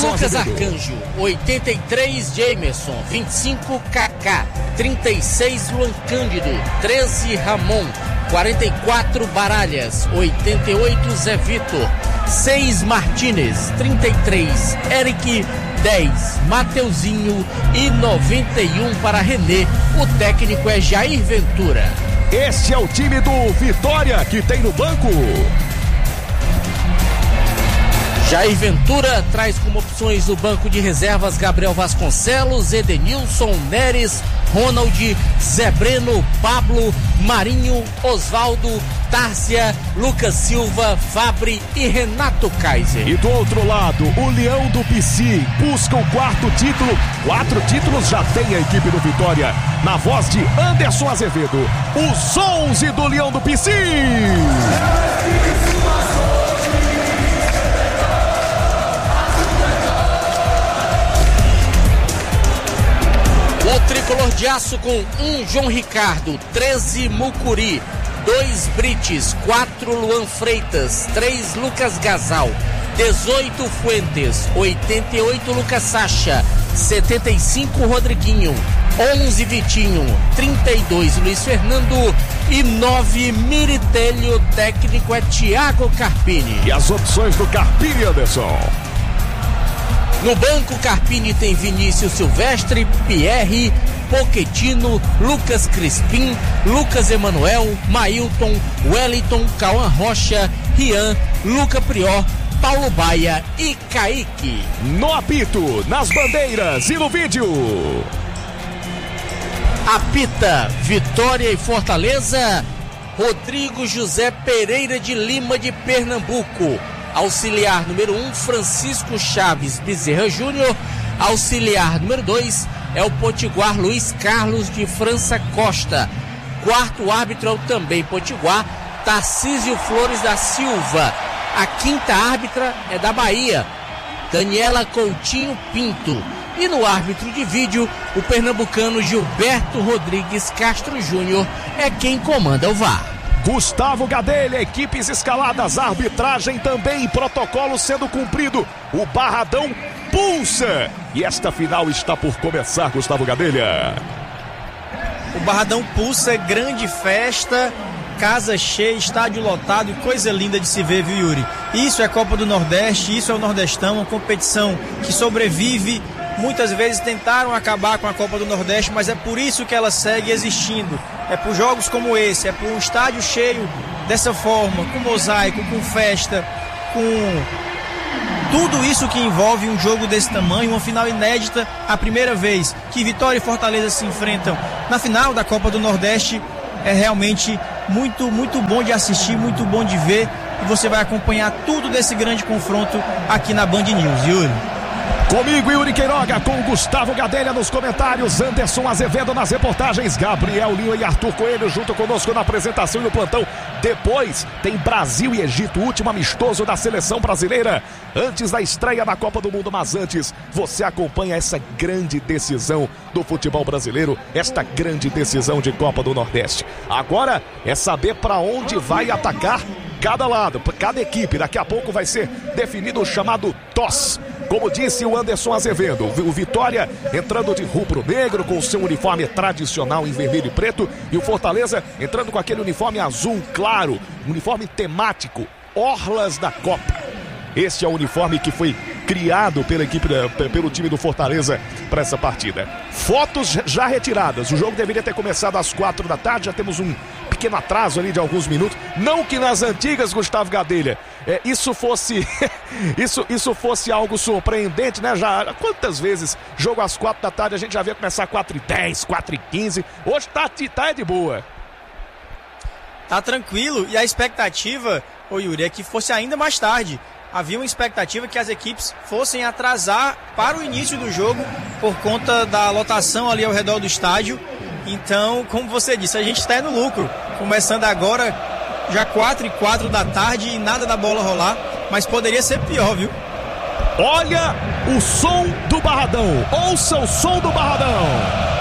Lucas Arcanjo, 83 Jamerson, 25 Kaká, 36 Luan Cândido, 13 Ramon, 44 Baralhas, 88 Zé Vitor, 6 Martínez, 33 Eric, 10 Mateuzinho e 91 para René. O técnico é Jair Ventura. Este é o time do Vitória que tem no banco. Jair Ventura traz como opções no banco de reservas Gabriel Vasconcelos, Edenilson, Neres, Ronald, Zé Breno, Pablo, Marinho, Osvaldo, Tárcia, Lucas Silva, Fabri e Renato Kaiser. E do outro lado, o Leão do Pici busca o 4º título. 4 títulos já tem a equipe do Vitória. Na voz de Anderson Azevedo, os 11 do Leão do Pici. O tricolor de aço com 1 João Ricardo, 13 Mucuri, 2 Brites, 4 Luan Freitas, 3 Lucas Gasal, 18 Fuentes, 88 Lucas Sacha, 75 Rodriguinho, 11 Vitinho, 32 Luiz Fernando e 9 Miritelli. O técnico é Thiago Carpini. E as opções do Carpini, Anderson? No banco, Carpini tem Vinícius Silvestre, Pierre, Pochettino, Lucas Crispim, Lucas Emanuel, Mailton, Wellington, Cauã Rocha, Rian, Luca Prior, Paulo Baia e Kaique. No apito, nas bandeiras e no vídeo. Apita Vitória e Fortaleza, Rodrigo José Pereira de Lima de Pernambuco. Auxiliar número 1, Francisco Chaves Bezerra Júnior. Auxiliar número 2 é o potiguar Luiz Carlos de França Costa. Quarto árbitro é o também potiguar Tarcísio Flores da Silva. A quinta árbitra é da Bahia, Daniela Coutinho Pinto. E no árbitro de vídeo, o pernambucano Gilberto Rodrigues Castro Júnior é quem comanda o VAR. Gustavo Gadelha, equipes escaladas, arbitragem também, protocolo sendo cumprido. O Barradão pulsa. E esta final está por começar, Gustavo Gadelha. O Barradão pulsa, grande festa, casa cheia, estádio lotado e coisa linda de se ver, viu, Yuri? Isso é Copa do Nordeste, isso é o Nordestão, uma competição que sobrevive. Muitas vezes tentaram acabar com a Copa do Nordeste, mas é por isso que ela segue existindo. É por jogos como esse, é por um estádio cheio dessa forma, com mosaico, com festa, com tudo isso que envolve um jogo desse tamanho, uma final inédita, a primeira vez que Vitória e Fortaleza se enfrentam na final da Copa do Nordeste. É realmente muito, muito bom de assistir, muito bom de ver, e você vai acompanhar tudo desse grande confronto aqui na Band News, Yuri. Comigo, Yuri Queiroga, com Gustavo Gadelha nos comentários, Anderson Azevedo nas reportagens, Gabriel Lima e Arthur Coelho junto conosco na apresentação e no plantão. Depois tem Brasil e Egito, último amistoso da seleção brasileira, antes da estreia da Copa do Mundo. Mas antes, você acompanha essa grande decisão do futebol brasileiro, esta grande decisão de Copa do Nordeste. Agora é saber para onde vai atacar cada lado, cada equipe. Daqui a pouco vai ser definido o chamado TOS. Como disse o Anderson Azevedo, o Vitória entrando de rubro-negro com o seu uniforme tradicional em vermelho e preto, e o Fortaleza entrando com aquele uniforme azul claro, uniforme temático, Orlas da Copa. Este é o uniforme que foi criado pela equipe, pelo time do Fortaleza para essa partida. Fotos já retiradas, o jogo deveria ter começado às 4 da tarde, já temos um pequeno atraso ali de alguns minutos. Não que nas antigas, Gustavo Gadelha, isso fosse isso fosse algo surpreendente, né? Já quantas vezes jogo às 4 da tarde a gente já via começar 4h10, 4h15. Hoje tá de boa. Tá tranquilo, e a expectativa, ô Yuri, é que fosse ainda mais tarde. Havia uma expectativa que as equipes fossem atrasar para o início do jogo por conta da lotação ali ao redor do estádio. Então, como você disse, a gente está no lucro. Começando agora, já 4h04 da tarde e nada da bola rolar. Mas poderia ser pior, viu? Olha o som do Barradão. Ouça o som do Barradão.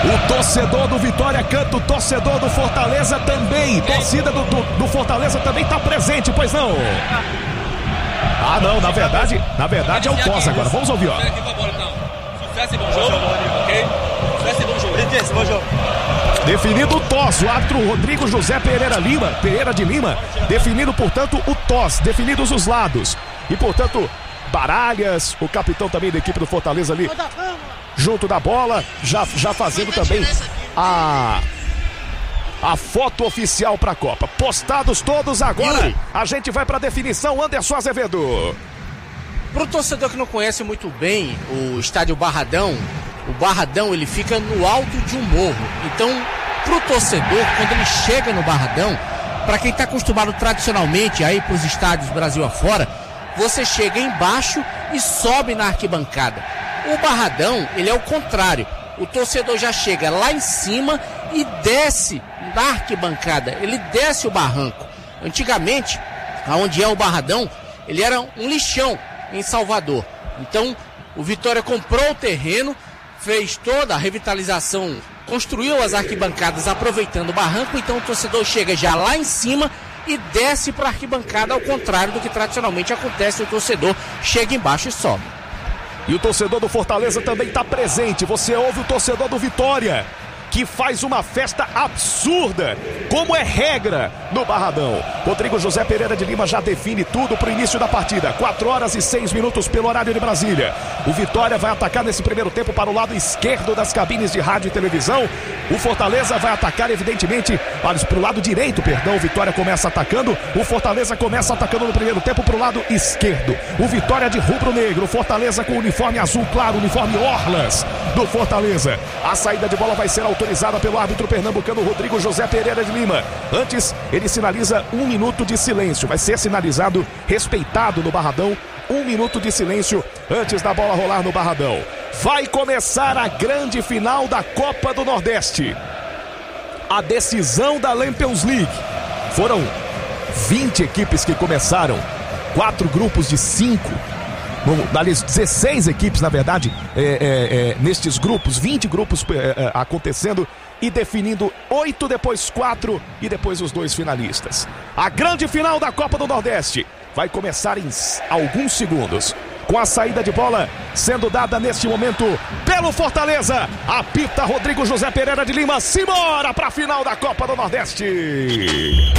O torcedor do Vitória canta, o torcedor do Fortaleza também. Torcida do Fortaleza também está presente, pois não? Ah, não, na verdade é o Tos agora. Vamos ouvir, ó. Sucesso e bom jogo, ok? Sucesso e bom jogo. Definido o Tos, o árbitro Rodrigo José Pereira de Lima, definindo, portanto, o Tos, definidos os lados. E, portanto, Baralhas, o capitão também da equipe do Fortaleza ali, junto da bola, já fazendo também a foto oficial para a Copa. Postados todos agora, a gente vai para a definição. Anderson Azevedo. Para o torcedor que não conhece muito bem o estádio Barradão, o Barradão ele fica no alto de um morro. Então, para o torcedor, quando ele chega no Barradão, para quem está acostumado tradicionalmente a ir para os estádios Brasil afora, você chega embaixo e sobe na arquibancada. O Barradão, ele é o contrário. O torcedor já chega lá em cima e desce na arquibancada. Ele desce o barranco. Antigamente, aonde é o Barradão, ele era um lixão em Salvador. Então, o Vitória comprou o terreno, fez toda a revitalização, construiu as arquibancadas aproveitando o barranco. Então, o torcedor chega já lá em cima e desce para a arquibancada, ao contrário do que tradicionalmente acontece. O torcedor chega embaixo e sobe. E o torcedor do Fortaleza também está presente. Você ouve o torcedor do Vitória, que faz uma festa absurda, como é regra no Barradão. Rodrigo José Pereira de Lima já define tudo para o início da partida. 4h06 pelo horário de Brasília. O Vitória vai atacar nesse primeiro tempo para o lado esquerdo das cabines de rádio e televisão. O Fortaleza vai atacar, evidentemente, para o lado direito, perdão. O Vitória começa atacando. O Fortaleza começa atacando no primeiro tempo para o lado esquerdo. O Vitória de rubro-negro. O Fortaleza com o uniforme azul claro, uniforme Orlas do Fortaleza. A saída de bola vai ser autorizada pelo árbitro pernambucano Rodrigo José Pereira de Lima. Antes, ele sinaliza 1 minuto de silêncio. Vai ser sinalizado, respeitado no Barradão, 1 minuto de silêncio antes da bola rolar no Barradão. Vai começar a grande final da Copa do Nordeste. A decisão da Champions League. Foram 20 equipes que começaram, 4 grupos de 5. Aliás, 16 equipes, na verdade, nestes grupos, 20 grupos acontecendo e definindo 8, depois 4 e depois os 2 finalistas. A grande final da Copa do Nordeste vai começar em alguns segundos, com a saída de bola sendo dada neste momento pelo Fortaleza. Apita Rodrigo José Pereira de Lima. Simbora para a final da Copa do Nordeste.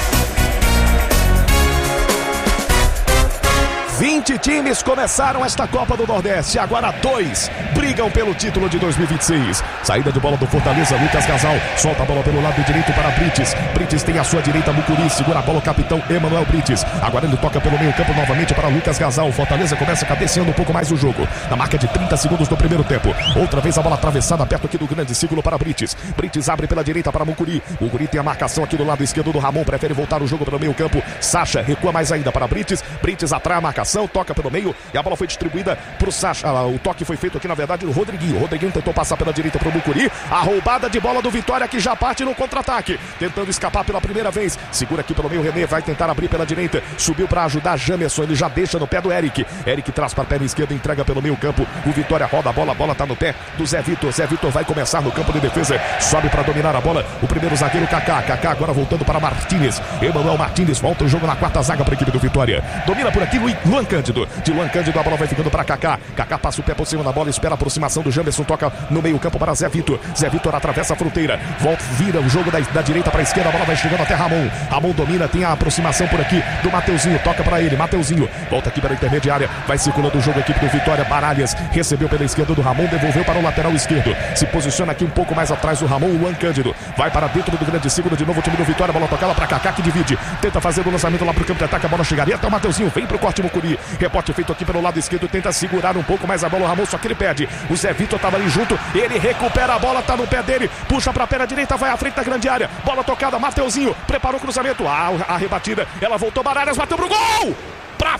20 times começaram esta Copa do Nordeste, agora 2 brigam pelo título de 2026. Saída de bola do Fortaleza, Lucas Gasal solta a bola pelo lado direito para Brites. Brites tem a sua direita, Mucuri, segura a bola o capitão Emanuel Brites. Agora ele toca pelo meio campo novamente para Lucas Gasal. Fortaleza começa cadenciando um pouco mais o jogo, na marca de 30 segundos do primeiro tempo. Outra vez a bola atravessada perto aqui do grande círculo para Brites. Brites abre pela direita para Mucuri. Mucuri tem a marcação aqui do lado esquerdo do Ramon, prefere voltar o jogo pelo meio campo. Sacha recua mais ainda para Brites. Brites atrai a marcação, toca pelo meio e a bola foi distribuída para o Sacha. O toque foi feito aqui, na verdade, no Rodriguinho. O Rodriguinho tentou passar pela direita para o Mucuri. A roubada de bola do Vitória, que já parte no contra-ataque, tentando escapar pela primeira vez. Segura aqui pelo meio, René vai tentar abrir pela direita. Subiu para ajudar Jamerson, ele já deixa no pé do Eric. Eric traz para a perna esquerda, entrega pelo meio campo. O Vitória roda a bola está no pé do Zé Vitor. Zé Vitor vai começar no campo de defesa, sobe para dominar a bola. O primeiro zagueiro, Kaká. Kaká agora voltando para Martínez. Emanuel Martínez volta o jogo na quarta zaga para a equipe do Vitória. Domina por aqui Luan Cândido. De Luan Cândido a bola vai ficando para Kaká. Kaká passa o pé por cima da bola, espera a aproximação do Jamerson, toca no meio campo para Zé Vitor. Zé Vitor atravessa a fronteira, volta, vira o jogo da direita para a esquerda, a bola vai chegando até Ramon. Ramon domina, tem a aproximação por aqui do Mateuzinho, toca para ele, Mateuzinho volta aqui para a intermediária, vai circulando o jogo, a equipe do Vitória. Baralhas recebeu pela esquerda do Ramon, devolveu para o lateral esquerdo, se posiciona aqui um pouco mais atrás do Ramon. O Luan Cândido vai para dentro do grande círculo, de novo o time do Vitória, bola tocada para Kaká, que divide, tenta fazer o lançamento lá para o campo de ataque, a bola chegaria até o Mateuzinho, vem para o corte Mucuri, rebote feito aqui pelo lado esquerdo, tenta segurar um pouco mais a bola o Ramon, só que ele perde. O Zé Vitor estava ali junto, ele recupera a bola, tá no pé dele, puxa para a perna direita, vai à frente da grande área, bola tocada, Mateuzinho preparou o cruzamento, a rebatida, ela voltou, Baralhas bateu pro gol, pra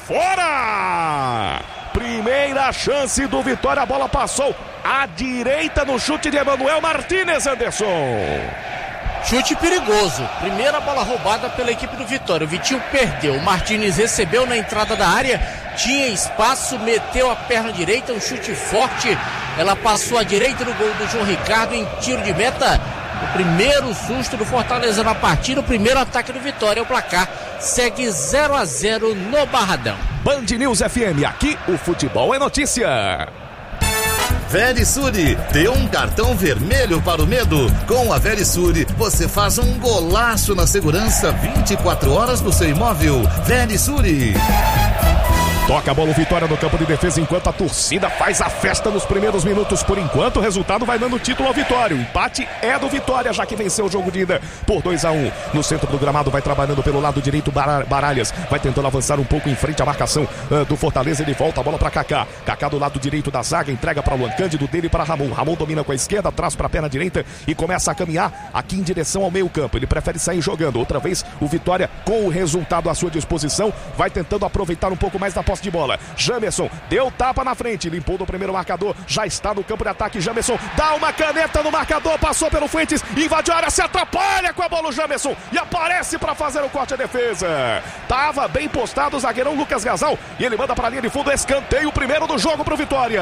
fora. Primeira chance do Vitória, a bola passou à direita no chute de Emanuel Martínez, Anderson. Chute perigoso, primeira bola roubada pela equipe do Vitória, o Vitinho perdeu, o Martínez recebeu na entrada da área, tinha espaço, meteu a perna direita, um chute forte ela passou à direita do gol do João Ricardo em tiro de meta. O primeiro susto do Fortaleza na partida, o primeiro ataque do Vitória. O placar segue 0-0 no Barradão. Band News FM, aqui o futebol é notícia. Verisure, dê um cartão vermelho para o medo. Com a Verisure, você faz um golaço na segurança 24 horas do seu imóvel. Verisure. Toca a bola o Vitória no campo de defesa enquanto a torcida faz a festa nos primeiros minutos. Por enquanto o resultado vai dando título ao Vitória. O empate é do Vitória, já que venceu o jogo de ida por 2-1. No centro do gramado vai trabalhando pelo lado direito Baralhas. Vai tentando avançar um pouco em frente à marcação do Fortaleza. Ele volta a bola para Kaká. Kaká do lado direito da zaga, entrega para Luan Cândido, dele para Ramon. Ramon domina com a esquerda, traz para a perna direita e começa a caminhar aqui em direção ao meio campo. Ele prefere sair jogando. Outra vez o Vitória com o resultado à sua disposição. Vai tentando aproveitar um pouco mais da posse de bola. Jamerson deu tapa na frente, limpou do primeiro marcador, já está no campo de ataque. Jamerson dá uma caneta no marcador, passou pelo Fuentes, invadiu a área, se atrapalha com a bola o Jamerson e aparece para fazer o corte à defesa. Tava bem postado o zagueirão Lucas Gasal e ele manda para a linha de fundo, escanteio primeiro do jogo para o Vitória.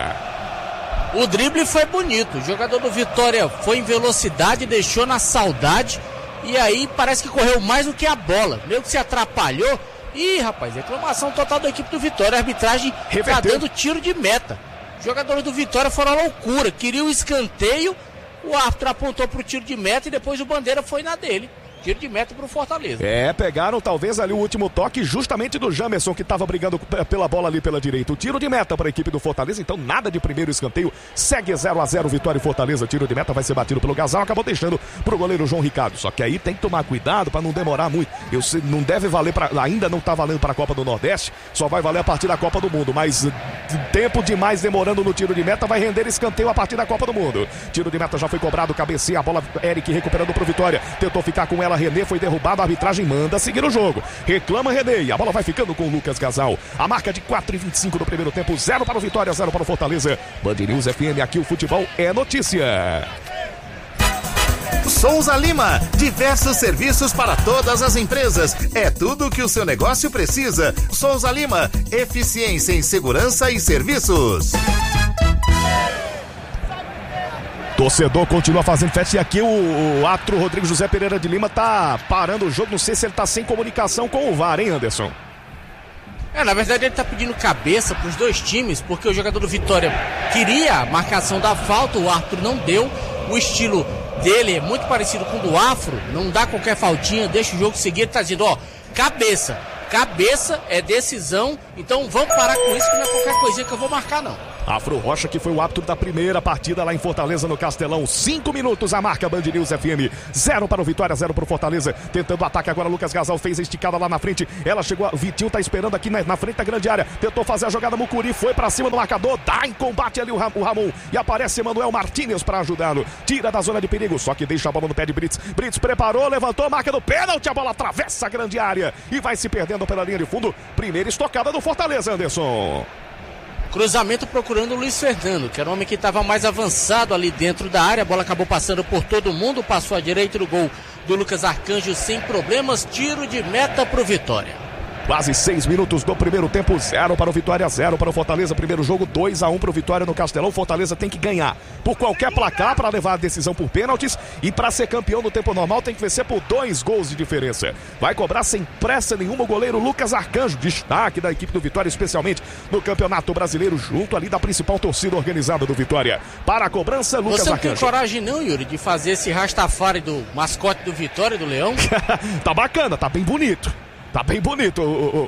O drible foi bonito, o jogador do Vitória foi em velocidade, deixou na saudade e aí parece que correu mais do que a bola, meio que se atrapalhou. Ih, rapaz, reclamação total da equipe do Vitória. A arbitragem tá dando tiro de meta. Os jogadores do Vitória foram à loucura. Queriam o escanteio, o árbitro apontou pro tiro de meta e depois o Bandeira foi na dele. Tiro de meta pro Fortaleza. Pegaram talvez ali o último toque justamente do Jamerson, que estava brigando pela bola ali pela direita. O tiro de meta para a equipe do Fortaleza, então nada de primeiro escanteio. Segue 0-0, Vitória e Fortaleza. Tiro de meta vai ser batido pelo Gasal, acabou deixando pro goleiro João Ricardo. Só que aí tem que tomar cuidado para não demorar muito. Não deve valer ainda não tá valendo para a Copa do Nordeste, só vai valer a partir da Copa do Mundo, mas tempo demais demorando no tiro de meta vai render escanteio a partir da Copa do Mundo. Tiro de meta já foi cobrado, cabeceia a bola, Eric recuperando pro Vitória, tentou ficar com ela, René foi derrubado, a arbitragem manda seguir o jogo. Reclama René e a bola vai ficando com o Lucas Gasal. A marca de 4:25 do primeiro tempo, 0 para o Vitória, 0 para o Fortaleza. Band News FM, aqui o futebol é notícia. Souza Lima, diversos serviços para todas as empresas. É tudo o que o seu negócio precisa. Souza Lima, eficiência em segurança e serviços. Torcedor continua fazendo festa e aqui o árbitro Rodrigo José Pereira de Lima tá parando o jogo. Não sei se ele tá sem comunicação com o VAR, hein, Anderson? Na verdade ele tá pedindo cabeça pros dois times, porque o jogador do Vitória queria a marcação da falta, o árbitro não deu. O estilo dele é muito parecido com o do Afro, não dá qualquer faltinha, deixa o jogo seguir. Ele tá dizendo, cabeça é decisão, então vamos parar com isso, que não é qualquer coisinha que eu vou marcar não. Afro Rocha, que foi o árbitro da primeira partida lá em Fortaleza, no Castelão. 5 minutos, a marca Band News FM. 0 para o Vitória, 0 para o Fortaleza. Tentando o ataque agora, Lucas Gasal fez a esticada lá na frente. Ela chegou, Vitinho tá esperando aqui na frente da grande área. Tentou fazer a jogada, Mucuri foi para cima do marcador. Dá em combate ali o Ramon. E aparece Emanuel Martínez para ajudá-lo. Tira da zona de perigo, só que deixa a bola no pé de Brits. Brits preparou, levantou, marca do pênalti. A bola atravessa a grande área e vai se perdendo pela linha de fundo. Primeira estocada do Fortaleza, Anderson. Cruzamento procurando o Luiz Fernando, que era o homem que estava mais avançado ali dentro da área. A bola acabou passando por todo mundo, passou à direita do gol do Lucas Arcanjo sem problemas. Tiro de meta para o Vitória. Quase 6 minutos do primeiro tempo, 0 para o Vitória, 0 para o Fortaleza. Primeiro jogo, 2-1 para o Vitória no Castelão. Fortaleza tem que ganhar por qualquer placar para levar a decisão por pênaltis. E para ser campeão no tempo normal tem que vencer por 2 gols de diferença. Vai cobrar sem pressa nenhuma o goleiro Lucas Arcanjo, destaque da equipe do Vitória, especialmente no Campeonato Brasileiro, junto ali da principal torcida organizada do Vitória. Para a cobrança, Lucas Arcanjo. Arcanjo. Você não tem coragem não, Yuri, de fazer esse rastafari do mascote do Vitória, do Leão? Tá bacana, tá bem bonito. Tá bem bonito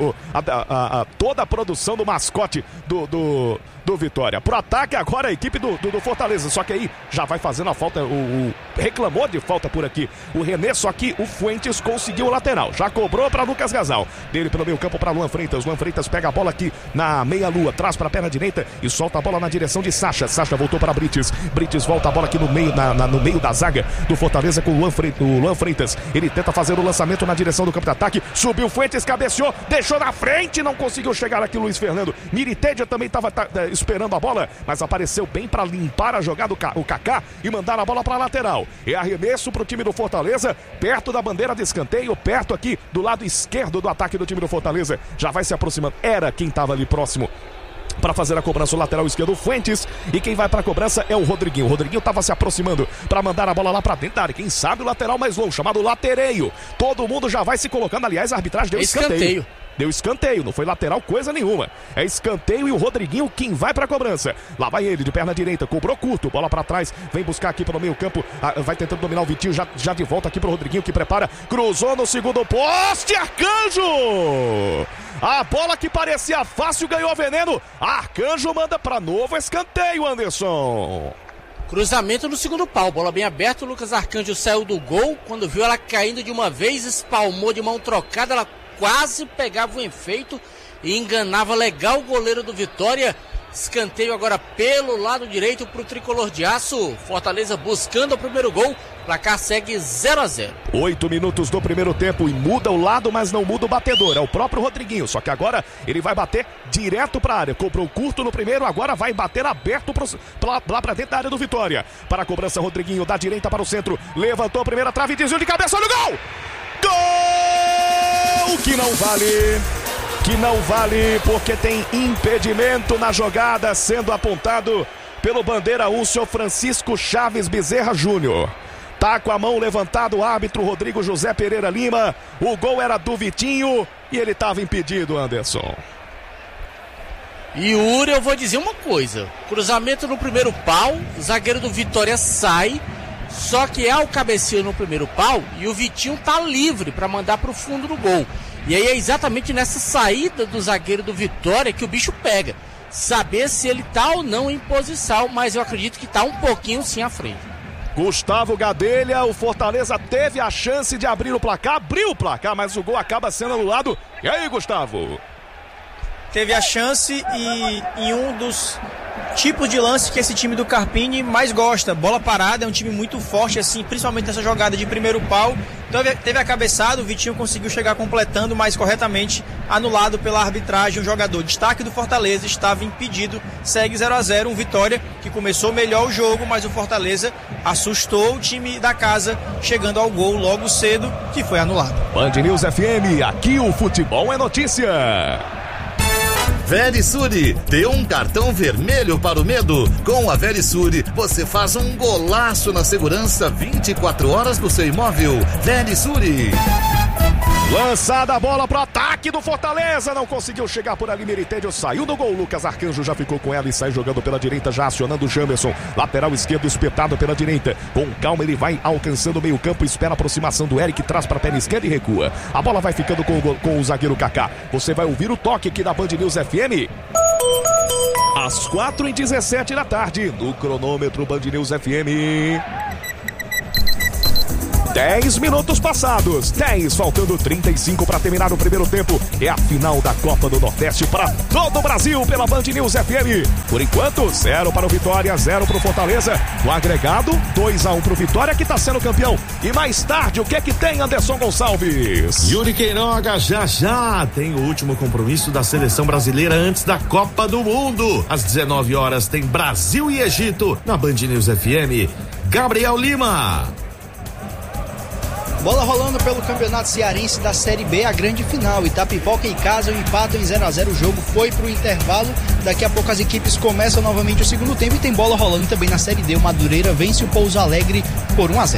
toda a produção do mascote do Vitória. Pro ataque agora a equipe do Fortaleza. Só que aí já vai fazendo a falta. Reclamou de falta por aqui o René. Só que o Fuentes conseguiu o lateral. Já cobrou para Lucas Gasal. Dele pelo meio campo para Luan Freitas. Luan Freitas pega a bola aqui na meia-lua. Traz para a perna direita e solta a bola na direção de Sacha. Sacha voltou para Brites. Brites volta a bola aqui no meio, no meio da zaga do Fortaleza com o Luan Freitas. Ele tenta fazer o lançamento na direção do campo de ataque. Subiu Fuentes, cabeceou, deixou na frente, não conseguiu chegar aqui Luiz Fernando. Miritedia também estava esperando a bola, mas apareceu bem para limpar a jogada o Kaká e mandar a bola para a lateral. É arremesso para o time do Fortaleza, perto da bandeira de escanteio, perto aqui do lado esquerdo do ataque do time do Fortaleza. Já vai se aproximando. Era quem estava ali próximo para fazer a cobrança, o lateral esquerdo Fuentes, e quem vai para a cobrança é o Rodriguinho. O Rodriguinho estava se aproximando para mandar a bola lá para dentro da área. Quem sabe o lateral mais longo, chamado latereio. Todo mundo já vai se colocando, aliás, a arbitragem deu escanteio. Deu escanteio, não foi lateral coisa nenhuma. É escanteio e o Rodriguinho quem vai pra cobrança. Lá vai ele, de perna direita, cobrou curto, bola pra trás, vem buscar aqui pelo meio campo, vai tentando dominar o Vitinho, já de volta aqui pro Rodriguinho que prepara, cruzou no segundo poste, Arcanjo! A bola que parecia fácil ganhou veneno, Arcanjo manda pra novo escanteio, Anderson. Cruzamento no segundo pau, bola bem aberta, o Lucas Arcanjo saiu do gol, quando viu ela caindo de uma vez, espalmou de mão trocada, ela quase pegava o efeito e enganava legal o goleiro do Vitória. Escanteio agora pelo lado direito para o tricolor de aço. Fortaleza buscando o primeiro gol. Placar segue 0-0. 8 minutos do primeiro tempo e muda o lado, mas não muda o batedor. É o próprio Rodriguinho, só que agora ele vai bater direto para a área. Cobrou curto no primeiro, agora vai bater aberto lá para dentro da área do Vitória. Para a cobrança, Rodriguinho da direita para o centro. Levantou a primeira trave, desviou de cabeça, olha o gol! Gol! Que não vale porque tem impedimento na jogada, sendo apontado pelo bandeira 1, o senhor Francisco Chaves Bezerra Júnior. Tá com a mão levantada o árbitro Rodrigo José Pereira Lima. O gol era do Vitinho e ele estava impedido, Anderson. Yuri, eu vou dizer uma coisa. Cruzamento no primeiro pau, o zagueiro do Vitória sai, só que é o cabeceio no primeiro pau e o Vitinho tá livre para mandar pro fundo do gol. E aí é exatamente nessa saída do zagueiro do Vitória que o bicho pega. Saber se ele tá ou não em posição, mas eu acredito que tá um pouquinho sim à frente. Gustavo Gadelha, o Fortaleza teve a chance de abrir o placar, abriu o placar, mas o gol acaba sendo anulado. E aí, Gustavo? Teve a chance e em um dos tipos de lance que esse time do Carpini mais gosta. Bola parada, é um time muito forte, assim, principalmente nessa jogada de primeiro pau. Então, teve a cabeçada, o Vitinho conseguiu chegar completando, mas corretamente anulado pela arbitragem. O jogador destaque do Fortaleza estava impedido, segue 0-0, um Vitória que começou melhor o jogo, mas o Fortaleza assustou o time da casa, chegando ao gol logo cedo, que foi anulado. Band News FM, aqui o futebol é notícia. Verisure, dê um cartão vermelho para o medo. Com a Verisure, você faz um golaço na segurança 24 horas do seu imóvel. Verisure. Lançada a bola pro ataque do Fortaleza, não conseguiu chegar por ali, Meritédio saiu do gol, Lucas Arcanjo já ficou com ela e sai jogando pela direita, já acionando o Jamerson, lateral esquerdo espetado pela direita, com calma ele vai alcançando o meio campo, espera a aproximação do Eric, traz para a perna esquerda e recua, a bola vai ficando com o zagueiro Kaká, você vai ouvir o toque aqui da Band News FM, às 4h17 da tarde, no cronômetro Band News FM. 10 minutos passados, 10, faltando 35 para terminar o primeiro tempo. É a final da Copa do Nordeste para todo o Brasil pela Band News FM. Por enquanto, 0 para o Vitória, 0 para o Fortaleza. No agregado, 2-1 para o Vitória que está sendo campeão. E mais tarde, o que é que tem, Anderson Gonçalves? Yuri Queiroga, já tem o último compromisso da seleção brasileira antes da Copa do Mundo. Às 19 horas tem Brasil e Egito na Band News FM. Gabriel Lima. Bola rolando pelo Campeonato Cearense da Série B, a grande final. Itapipoca e Casa empatam em 0-0. O jogo foi pro intervalo. Daqui a pouco as equipes começam novamente o segundo tempo e tem bola rolando também na Série D. O Madureira vence o Pouso Alegre por 1-0.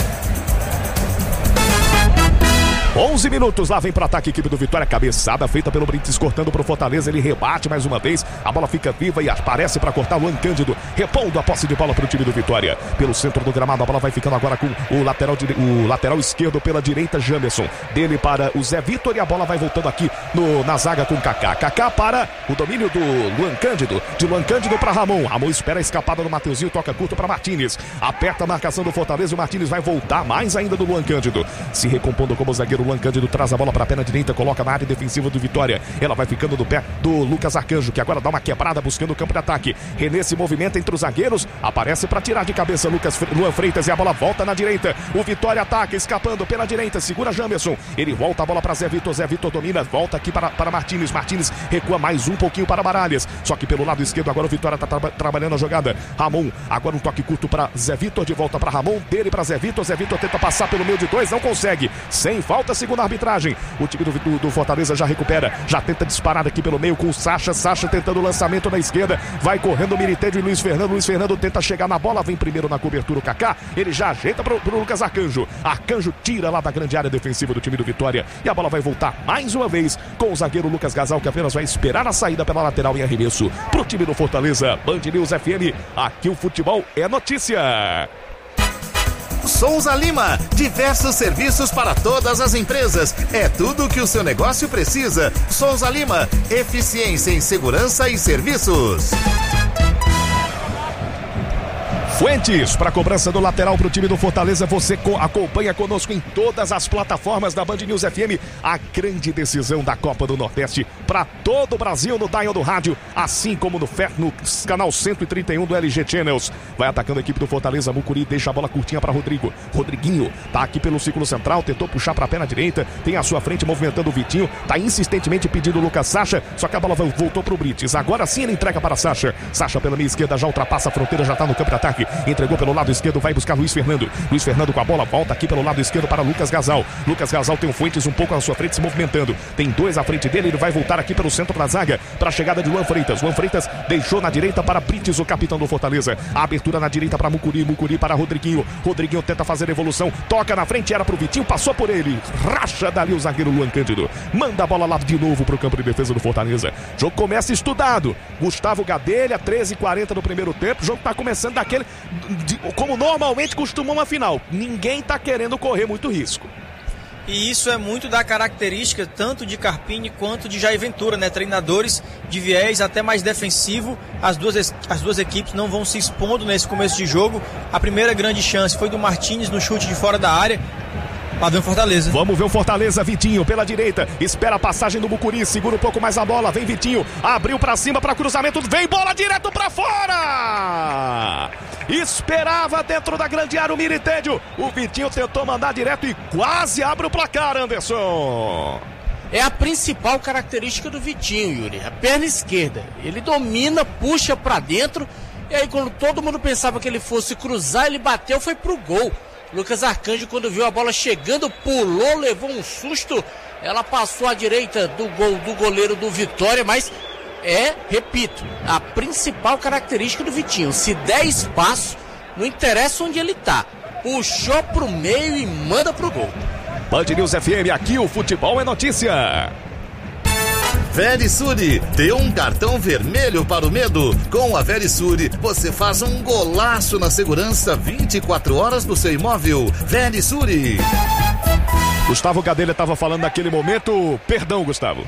11 minutos, lá vem para ataque a equipe do Vitória, cabeçada feita pelo Brits, cortando pro Fortaleza, ele rebate mais uma vez, a bola fica viva e aparece para cortar o Luan Cândido, repondo a posse de bola pro time do Vitória, pelo centro do gramado, a bola vai ficando agora com o lateral esquerdo pela direita, Jamerson, dele para o Zé Vitor e a bola vai voltando aqui na zaga com Kaká, Kaká para o domínio do Luan Cândido, de Luan Cândido para Ramon espera a escapada do Mateuzinho, toca curto para Martínez, aperta a marcação do Fortaleza e o Martínez vai voltar mais ainda do Luan Cândido, se recompondo como zagueiro. Luan Cândido traz a bola para a perna direita, coloca na área defensiva do Vitória. Ela vai ficando do pé do Lucas Arcanjo, que agora dá uma quebrada buscando o campo de ataque. René se movimenta entre os zagueiros, aparece para tirar de cabeça Luan Freitas e a bola volta na direita. O Vitória ataca, escapando pela direita, segura Jamerson. Ele volta a bola para Zé Vitor domina, volta aqui para Martínez. Martínez recua mais um pouquinho para Baralhas, só que pelo lado esquerdo agora o Vitória está trabalhando a jogada. Ramon, agora um toque curto para Zé Vitor, de volta para Ramon, dele para Zé Vitor tenta passar pelo meio de dois, não consegue. Sem falta falta, segundo a arbitragem. O time do Fortaleza já recupera, já tenta disparar aqui pelo meio com o Sacha tentando o lançamento na esquerda, vai correndo o Miritêdio e Luiz Fernando tenta chegar na bola, vem primeiro na cobertura o Kaká, ele já ajeita pro Lucas Arcanjo tira lá da grande área defensiva do time do Vitória, e a bola vai voltar mais uma vez com o zagueiro Lucas Gasal, que apenas vai esperar a saída pela lateral em arremesso pro time do Fortaleza. Band News FM, aqui o futebol é notícia. Souza Lima, diversos serviços para todas as empresas. É tudo o que o seu negócio precisa. Souza Lima, eficiência em segurança e serviços. Fuentes, para a cobrança do lateral para o time do Fortaleza. Você acompanha conosco em todas as plataformas da Band News FM. A grande decisão da Copa do Nordeste para todo o Brasil no dial do rádio, assim como no canal 131 do LG Channels. Vai atacando a equipe do Fortaleza. Mucuri deixa a bola curtinha para Rodrigo. Rodriguinho tá aqui pelo círculo central, tentou puxar para a perna direita, tem à sua frente movimentando o Vitinho, tá insistentemente pedindo o Lucas Sacha, só que a bola voltou pro Brites. Agora sim ele entrega para Sacha pela meia esquerda já ultrapassa a fronteira, já tá no campo de ataque. Entregou pelo lado esquerdo, vai buscar Luiz Fernando com a bola, volta aqui pelo lado esquerdo para Lucas Gasal tem o Fuentes um pouco à sua frente se movimentando, tem dois à frente dele, ele vai voltar aqui pelo centro da zaga para a chegada de Luan Freitas deixou na direita para Brites, o capitão do Fortaleza. A abertura na direita para Mucuri para Rodriguinho tenta fazer evolução, toca na frente, era pro Vitinho, passou por ele, racha dali o zagueiro Luan Cândido, manda a bola lá de novo pro campo de defesa do Fortaleza. Jogo começa estudado, Gustavo Gadelha, 13h40 no primeiro tempo, o jogo tá começando daquele como normalmente costuma uma final. Ninguém tá querendo correr muito risco. E isso é muito da característica tanto de Carpini quanto de Jair Ventura, né? Treinadores de viés até mais defensivo. As duas equipes não vão se expondo nesse começo de jogo. A primeira grande chance foi do Martínez no chute de fora da área. Lá vem o Fortaleza. Vamos ver o Fortaleza, Vitinho pela direita, espera a passagem do Mucuri, segura um pouco mais a bola, vem Vitinho, abriu pra cima para cruzamento, vem bola direto pra fora! Esperava dentro da grande área o Miritêdio, o Vitinho tentou mandar direto e quase abre o placar, Anderson. É a principal característica do Vitinho, Yuri, a perna esquerda, ele domina, puxa pra dentro, e aí quando todo mundo pensava que ele fosse cruzar, ele bateu, foi pro gol. Lucas Arcanjo, quando viu a bola chegando, pulou, levou um susto. Ela passou à direita do gol do goleiro do Vitória, mas repito, a principal característica do Vitinho. Se der espaço, não interessa onde ele tá. Puxou pro meio e manda pro gol. Band News FM, aqui o futebol é notícia. Verisure, dê um cartão vermelho para o medo. Com a Verisure, você faz um golaço na segurança 24 horas do seu imóvel. Verisure. Gustavo Gadelha estava falando naquele momento. Perdão, Gustavo.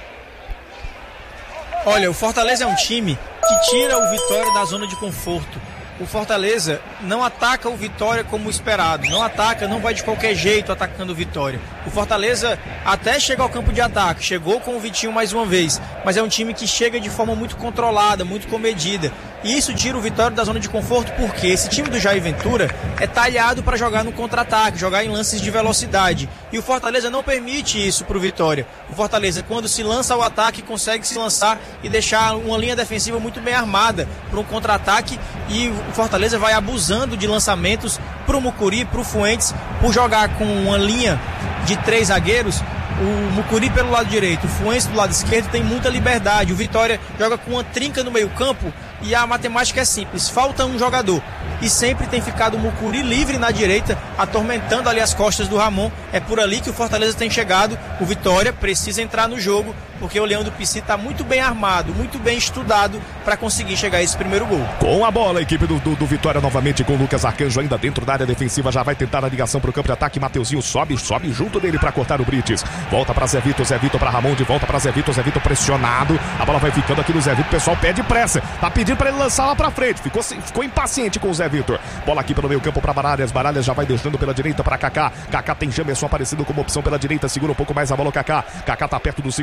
Olha, o Fortaleza é um time que tira o Vitória da zona de conforto. O Fortaleza não ataca o Vitória como esperado, não ataca, não vai de qualquer jeito atacando o Vitória. O Fortaleza até chega ao campo de ataque, chegou com o Vitinho mais uma vez, mas é um time que chega de forma muito controlada, muito comedida. E isso tira o Vitória da zona de conforto porque esse time do Jair Ventura é talhado para jogar no contra-ataque, jogar em lances de velocidade. E o Fortaleza não permite isso para o Vitória. O Fortaleza, quando se lança ao ataque, consegue se lançar e deixar uma linha defensiva muito bem armada para um contra-ataque, e o Fortaleza vai abusando de lançamentos para o Mucuri, para o Fuentes, por jogar com uma linha de 3 zagueiros. O Mucuri pelo lado direito, o Fuentes do lado esquerdo tem muita liberdade. O Vitória joga com uma trinca no meio campo e a matemática é simples, falta um jogador. E sempre tem ficado o Mucuri livre na direita, atormentando ali as costas do Ramon. É por ali que o Fortaleza tem chegado. O Vitória precisa entrar no jogo, porque o Leão do Pici está muito bem armado, muito bem estudado para conseguir chegar a esse primeiro gol. Com a bola, a equipe do Vitória novamente com o Lucas Arcanjo ainda dentro da área defensiva, já vai tentar a ligação para o campo de ataque. Mateuzinho sobe junto dele para cortar o Brites. Volta para Zé Vitor para Ramon, de volta para Zé Vitor pressionado. A bola vai ficando aqui no Zé Vitor, o pessoal pede pressa. Tá pedindo para ele lançar lá para frente, ficou impaciente com o Zé Vitor. Bola aqui pelo meio campo para Baralhas já vai deixando pela direita para Kaká. Kaká tem Jamerson aparecendo como opção pela direita, segura um pouco mais a bola o Kaká. Kaká tá perto do círculo central,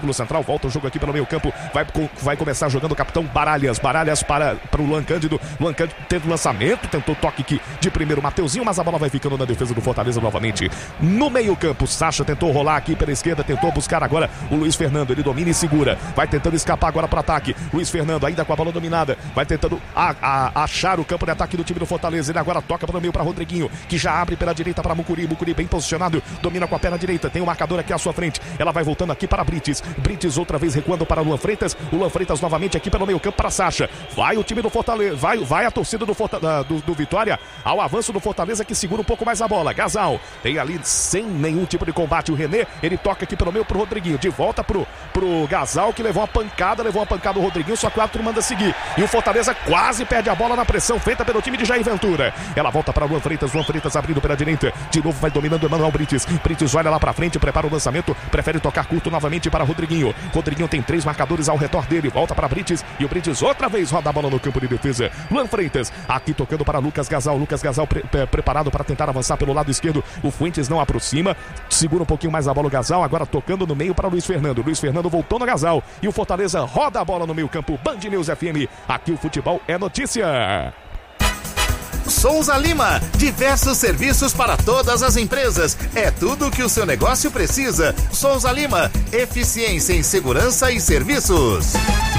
volta o jogo aqui pelo meio campo, vai começar jogando o capitão Baralhas para o Luan Cândido teve o lançamento, tentou toque aqui de primeiro Mateuzinho, mas a bola vai ficando na defesa do Fortaleza novamente. No meio campo, Sacha tentou rolar aqui pela esquerda, tentou buscar agora o Luiz Fernando, ele domina e segura, vai tentando escapar agora para ataque, Luiz Fernando ainda com a bola dominada, vai tentando achar o campo de ataque do time do Fortaleza, ele agora toca pelo meio para Rodriguinho, que já abre pela direita para Mucuri bem posicionado, domina com a perna direita, tem o marcador aqui à sua frente, ela vai voltando aqui para Brites outra vez recuando para Luan Freitas, o Luan Freitas novamente aqui pelo meio campo para Sacha, vai o time do Fortaleza, vai a torcida do Vitória ao avanço do Fortaleza, que segura um pouco mais a bola. Gasal tem ali sem nenhum tipo de combate o René, ele toca aqui pelo meio pro Rodriguinho, de volta pro Gasal, que levou uma pancada o Rodriguinho, só que o árbitro manda seguir, e o Fortaleza quase perde a bola na pressão feita pelo time de Jair Ventura. Ela volta para Luan Freitas abrindo pela direita, de novo vai dominando Emanuel Brites olha lá pra frente, prepara o lançamento, prefere tocar curto novamente para Rodriguinho tem 3 marcadores ao redor dele, volta para Brites, e o Brites outra vez roda a bola no campo de defesa. Luan Freitas aqui tocando para Lucas Gasal preparado para tentar avançar pelo lado esquerdo, o Fuentes não aproxima, segura um pouquinho mais a bola o Gasal, agora tocando no meio para Luiz Fernando voltou no Gasal, e o Fortaleza roda a bola no meio campo. Band News FM, aqui o futebol é notícia. Souza Lima, diversos serviços para todas as empresas. É tudo o que o seu negócio precisa. Souza Lima, eficiência em segurança e serviços.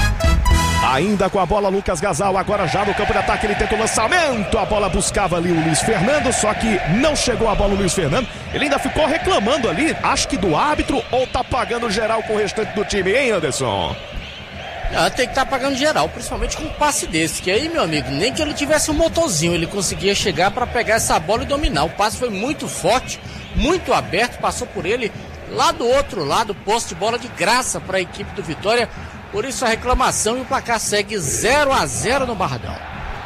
Ainda com a bola, Lucas Gasal, agora já no campo de ataque, ele tenta o lançamento, a bola buscava ali o Luiz Fernando, só que não chegou a bola o Luiz Fernando, ele ainda ficou reclamando ali, acho que do árbitro, ou tá pagando geral com o restante do time, hein, Anderson? Tem que estar pagando geral, principalmente com um passe desse, que aí, meu amigo, nem que ele tivesse um motorzinho, ele conseguia chegar para pegar essa bola e dominar. O passe foi muito forte, muito aberto, passou por ele lá do outro lado, posse de bola de graça para a equipe do Vitória. Por isso a reclamação, e o placar segue 0-0 no Barradão.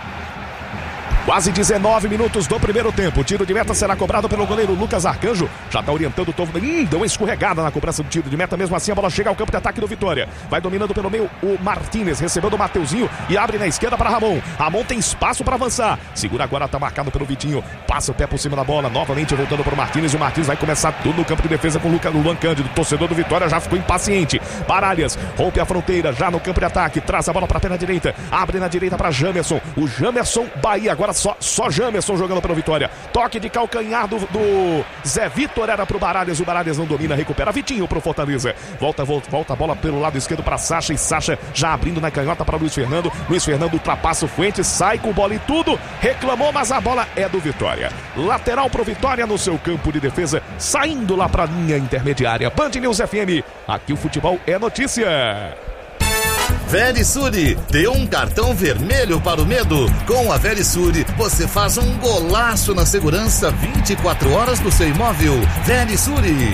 Quase 19 minutos do primeiro tempo. O tiro de meta será cobrado pelo goleiro Lucas Arcanjo. Já está orientando o Tovo. Deu uma escorregada na cobrança do tiro de meta. Mesmo assim, a bola chega ao campo de ataque do Vitória. Vai dominando pelo meio o Martínez. Recebeu do Mateuzinho e abre na esquerda para Ramon. Ramon tem espaço para avançar. Segura agora, está marcado pelo Vitinho. Passa o pé por cima da bola. Novamente voltando para o Martínez. O Martínez vai começar tudo no campo de defesa com o Luan Cândido. Torcedor do Vitória já ficou impaciente. Baralhas rompe a fronteira já no campo de ataque. Traz a bola para a perna direita. Abre na direita para Jamerson. O Jamerson Bahia. Agora só Jamerson jogando pelo Vitória. Toque de calcanhar do Zé Vitor era pro Baralhas. O Baralhas não domina, recupera Vitinho pro Fortaleza. Volta a bola pelo lado esquerdo para Sacha, e Sacha já abrindo na canhota para Luiz Fernando. Luiz Fernando ultrapassa o Fuentes, sai com bola e tudo. Reclamou, mas a bola é do Vitória. Lateral pro Vitória no seu campo de defesa, saindo lá pra linha intermediária. Band News FM, aqui o futebol é notícia. Verisuri, dê um cartão vermelho para o medo. Com a Verisuri, você faz um golaço na segurança 24 horas do seu imóvel. Verisuri.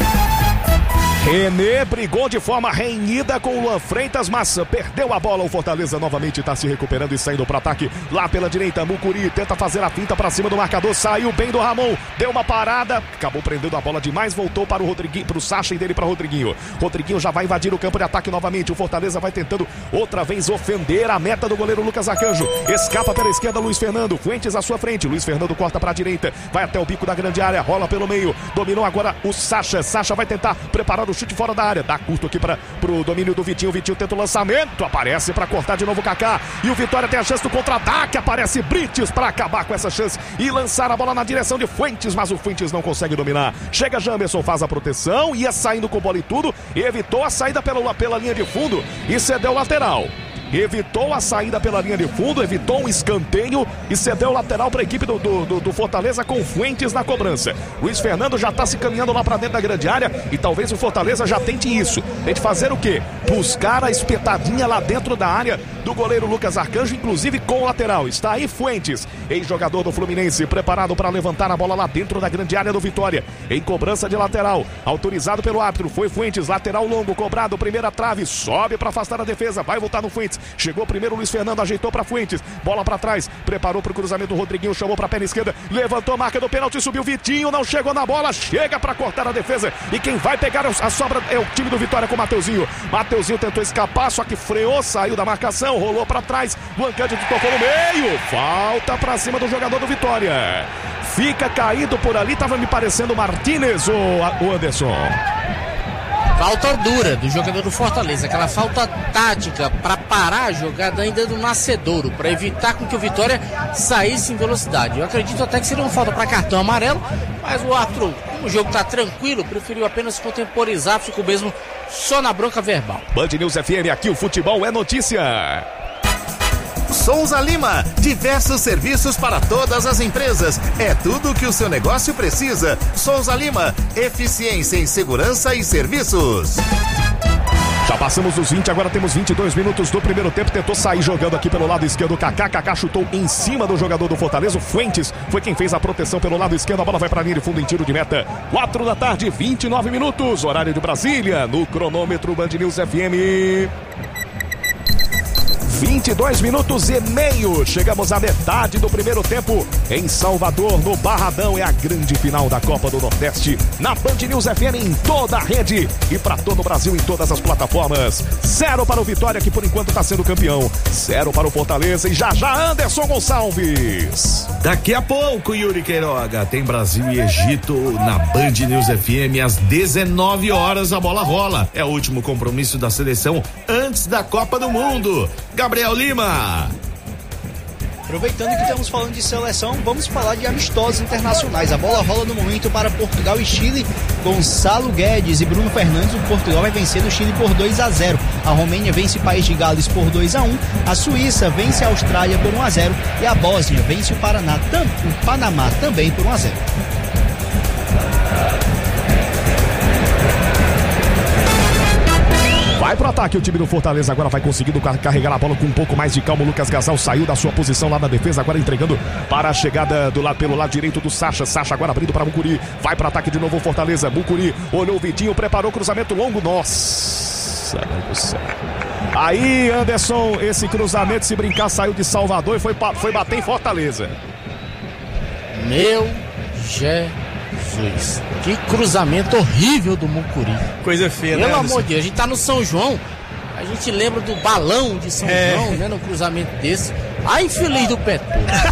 René brigou de forma renhida com o Luan Freitas, mas perdeu a bola. O Fortaleza novamente está se recuperando e saindo para ataque lá pela direita. Mucuri tenta fazer a finta para cima do marcador, saiu bem do Ramon, deu uma parada, acabou prendendo a bola demais, voltou para o Rodriguinho, para o Sacha, e dele para Rodriguinho. Rodriguinho já vai invadir o campo de ataque novamente. O Fortaleza vai tentando outra vez ofender a meta do goleiro Lucas Arcanjo. Escapa pela esquerda Luiz Fernando, Fuentes à sua frente. Luiz Fernando corta para a direita, vai até o bico da grande área, rola pelo meio, dominou agora o Sacha. Sacha vai tentar preparar o chute fora da área, dá curto aqui para o domínio do Vitinho. Vitinho tenta o lançamento, aparece para cortar de novo o Kaká, e o Vitória tem a chance do contra-ataque. Aparece Brites para acabar com essa chance e lançar a bola na direção de Fuentes, mas o Fuentes não consegue dominar. Chega Jamerson, faz a proteção, ia saindo com bola e tudo, evitou a saída pela linha de fundo e cedeu lateral. Evitou a saída pela linha de fundo, evitou um escanteio e cedeu o lateral para a equipe do Fortaleza, com Fuentes na cobrança. Luiz Fernando já está se caminhando lá para dentro da grande área, e talvez o Fortaleza já tente isso. Tente fazer o quê? Buscar a espetadinha lá dentro da área do goleiro Lucas Arcanjo, inclusive com o lateral. Está aí Fuentes, ex-jogador do Fluminense, preparado para levantar a bola lá dentro da grande área do Vitória. Em cobrança de lateral, autorizado pelo árbitro, foi Fuentes, lateral longo, cobrado, primeira trave, sobe para afastar a defesa, vai voltar no Fuentes. Chegou primeiro o Luiz Fernando, ajeitou para Fuentes, bola para trás, preparou para o cruzamento, o Rodriguinho chamou para a perna esquerda, levantou a marca do pênalti, subiu Vitinho, não chegou na bola, chega para cortar a defesa, e quem vai pegar a sobra é o time do Vitória com o Mateuzinho. Mateuzinho tentou escapar, só que freou, saiu da marcação, rolou para trás, Luan Cândido tocou no meio, falta para cima do jogador do Vitória. Fica caído por ali, estava me parecendo Martínez, o Anderson. Falta dura do jogador do Fortaleza, aquela falta tática para parar a jogada ainda do Nascedouro, para evitar com que o Vitória saísse em velocidade. Eu acredito até que seria uma falta para cartão amarelo, mas o árbitro, como o jogo está tranquilo, preferiu apenas contemporizar, ficou mesmo só na bronca verbal. Band News FM, aqui o futebol é notícia. Souza Lima, diversos serviços para todas as empresas. É tudo o que o seu negócio precisa. Souza Lima, eficiência em segurança e serviços. Já passamos dos 20, agora temos 22 minutos do primeiro tempo. Tentou sair jogando aqui pelo lado esquerdo. Kaká chutou em cima do jogador do Fortaleza. O Fuentes foi quem fez a proteção pelo lado esquerdo. A bola vai para a linha de fundo em tiro de meta. 4 da tarde, 29 minutos. Horário de Brasília. No cronômetro Band News FM. 22 minutos e meio. Chegamos à metade do primeiro tempo em Salvador, no Barradão. É a grande final da Copa do Nordeste na Band News FM em toda a rede e para todo o Brasil em todas as plataformas. 0 para o Vitória, que por enquanto está sendo campeão. 0 para o Fortaleza e já Anderson Gonçalves. Daqui a pouco, Yuri Queiroga, tem Brasil e Egito na Band News FM às 19 horas. A bola rola. É o último compromisso da seleção antes da Copa do Mundo. Gabriel Lima. Aproveitando que estamos falando de seleção, vamos falar de amistosos internacionais. A bola rola no momento para Portugal e Chile. Gonçalo Guedes e Bruno Fernandes. O Portugal vai vencer o Chile por 2-0. A Romênia vence o País de Gales por 2-1. A Suíça vence a Austrália por 1-0. E a Bósnia vence o Panamá também por 1-0. Vai pro ataque o time do Fortaleza, agora vai conseguindo carregar a bola com um pouco mais de calma. O Lucas Gasal saiu da sua posição lá na defesa, agora entregando para a chegada pelo lado direito do Sacha. Sacha agora abrindo para Mucuri, vai pro ataque de novo o Fortaleza. Mucuri olhou o Vitinho, preparou o cruzamento longo. Nossa, meu Deus do céu. Aí, Anderson, esse cruzamento, se brincar, saiu de Salvador e foi bater em Fortaleza. Meu Jesus, que cruzamento horrível do Mucuri. Coisa feia, né? Pelo amor de Deus, a gente tá no São João, a gente lembra do balão de São João, né? No cruzamento desse. Ai, infeliz do Petro.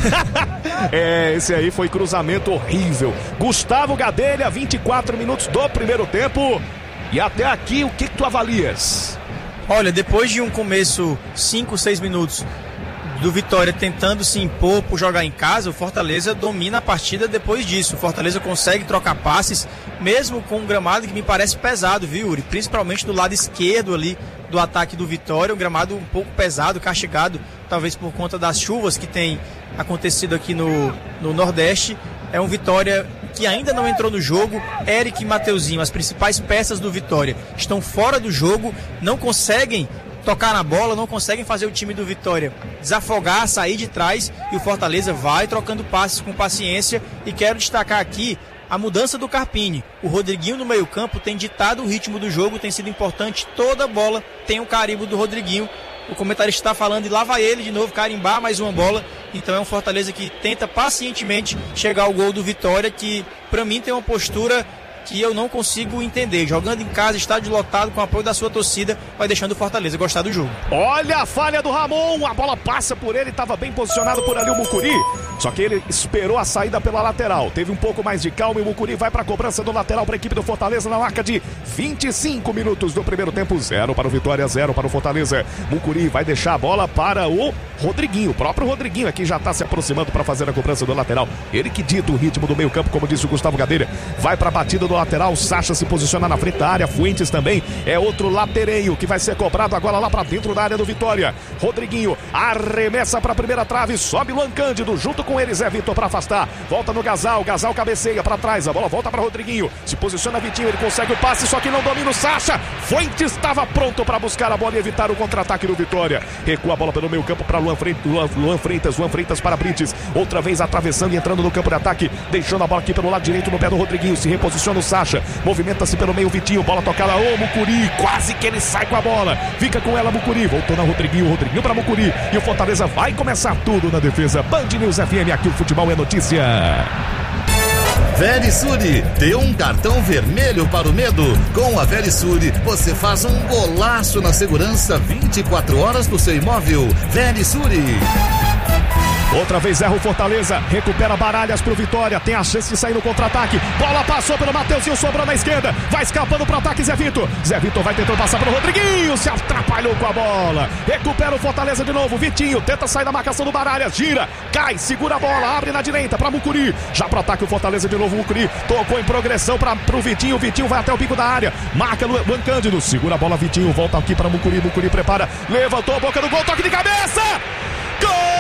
Esse aí foi cruzamento horrível. Gustavo Gadelha, 24 minutos do primeiro tempo. E até aqui, o que tu avalias? Olha, depois de um começo 5, 6 minutos do Vitória tentando se impor por jogar em casa, o Fortaleza domina a partida depois disso. O Fortaleza consegue trocar passes, mesmo com um gramado que me parece pesado, viu, Yuri? Principalmente do lado esquerdo ali do ataque do Vitória, um gramado um pouco pesado, castigado, talvez por conta das chuvas que tem acontecido aqui no Nordeste. É um Vitória que ainda não entrou no jogo. Eric e Mateuzinho, as principais peças do Vitória, estão fora do jogo, não conseguem tocar na bola, não conseguem fazer o time do Vitória desafogar, sair de trás, e o Fortaleza vai trocando passes com paciência. E quero destacar aqui a mudança do Carpini. O Rodriguinho no meio campo tem ditado o ritmo do jogo, tem sido importante. Toda bola tem o carimbo do Rodriguinho. O comentarista está falando e lá vai ele de novo carimbar mais uma bola. Então é um Fortaleza que tenta pacientemente chegar ao gol do Vitória, que para mim tem uma postura que eu não consigo entender. Jogando em casa, estádio lotado, com o apoio da sua torcida, vai deixando o Fortaleza gostar do jogo. Olha a falha do Ramon, a bola passa por ele, estava bem posicionado por ali o Mucuri, só que ele esperou a saída pela lateral, teve um pouco mais de calma e o Mucuri vai para a cobrança do lateral para a equipe do Fortaleza na marca de 25 minutos do primeiro tempo. 0 para o Vitória, 0 para o Fortaleza. Mucuri vai deixar a bola para o Rodriguinho, o próprio Rodriguinho aqui já está se aproximando para fazer a cobrança do lateral, ele que dita o ritmo do meio campo, como disse o Gustavo Gadelha. Vai para a batida do lateral, Sacha se posiciona na frente da área, Fuentes também é outro latereio que vai ser cobrado agora lá para dentro da área do Vitória. Rodriguinho arremessa para a primeira trave, sobe Luan Cândido, junto com ele Zé Vitor para afastar, volta no Gasal cabeceia para trás, a bola volta para Rodriguinho, se posiciona Vitinho, ele consegue o passe, só que não domina o Sacha. Fuentes estava pronto para buscar a bola e evitar o contra-ataque do Vitória, recua a bola pelo meio campo para Luan Freitas para Brites, outra vez atravessando e entrando no campo de ataque, deixando a bola aqui pelo lado direito no pé do Rodriguinho, se reposiciona o Sacha, movimenta-se pelo meio Vitinho, bola tocada, Mucuri, quase que ele sai com a bola, fica com ela Mucuri, voltou na Rodriguinho para Mucuri, e o Fortaleza vai começar tudo na defesa. Band News FM, aqui o futebol é notícia. Verisure, dê um cartão vermelho para o medo. Com a Verisure, você faz um golaço na segurança 24 horas do seu imóvel. Verisure. Outra vez erra o Fortaleza, recupera Baralhas pro Vitória, tem a chance de sair no contra-ataque. Bola passou pelo Mateuzinho, sobrou na esquerda, vai escapando pro ataque Zé Vitor. Zé Vitor vai tentando passar pelo Rodriguinho, se atrapalhou com a bola. Recupera o Fortaleza de novo, Vitinho tenta sair da marcação do Baralhas, gira, cai, segura a bola, abre na direita pra Mucuri. Já pro ataque o Fortaleza de novo, Mucuri tocou em progressão pro Vitinho, Vitinho vai até o bico da área, marca Luan Cândido, segura a bola Vitinho, volta aqui pra Mucuri, Mucuri prepara, levantou a boca do gol, toque de cabeça! Gol!